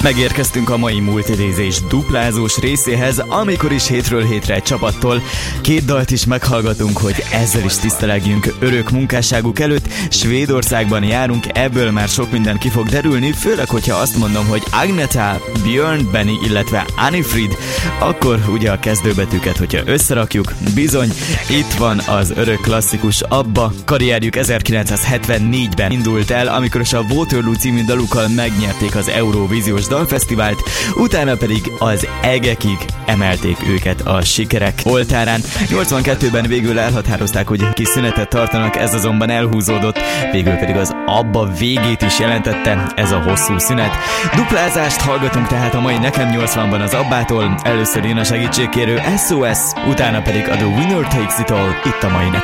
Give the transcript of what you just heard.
Megérkeztünk a mai multidézés duplázós részéhez, amikor is hétről hétre egy csapattól két dalt is meghallgatunk, hogy ezzel is tisztelegjünk örök munkásságuk előtt. Svédországban járunk, ebből már sok minden ki fog derülni, főleg, hogyha azt mondom, hogy Agneta, Björn, Benny, illetve Anifrid, akkor ugye a kezdőbetűket, hogyha összerakjuk, bizony, itt van az örök klasszikus ABBA. Karrierjük 1974-ben indult el, amikor is a Waterloo című dalukkal megnyerték az Eurovíziós Dalfesztivált, utána pedig az egekig emelték őket a sikerek oltárán. 82-ben végül elhatározták, hogy kis szünetet tartanak, ez azonban elhúzódott, végül pedig az ABBA végét is jelentette ez a hosszú szünet. Duplázást hallgatunk tehát a mai Nekem 80-ban az ABBA-tól, először jön a segítségkérő SOS, utána pedig a The Winner Takes It All, itt a mai Nekem